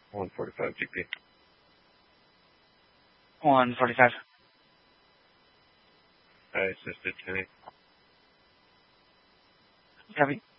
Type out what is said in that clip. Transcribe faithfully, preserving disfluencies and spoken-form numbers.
one forty-five G P. one forty-five. I assisted Kenny. Copy.